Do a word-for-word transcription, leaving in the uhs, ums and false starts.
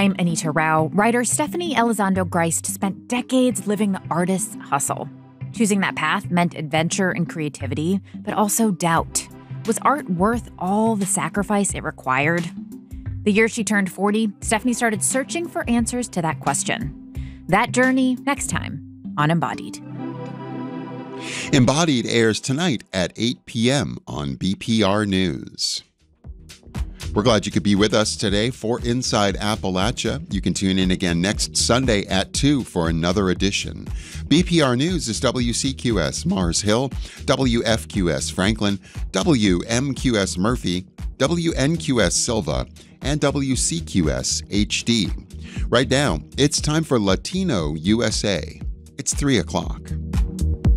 I'm Anita Rao. Writer Stephanie Elizondo Grist spent decades living the artist's hustle. Choosing that path meant adventure and creativity, but also doubt. Was art worth all the sacrifice it required? The year she turned forty, Stephanie started searching for answers to that question. That journey next time on Embodied. Embodied airs tonight at eight p.m. on B P R News. We're glad you could be with us today for Inside Appalachia. You can tune in again next Sunday at two for another edition. B P R News is W C Q S Mars Hill, W F Q S Franklin, W M Q S Murphy, W N Q S Silva, and W C Q S H D. Right now, it's time for Latino U S A. It's three o'clock.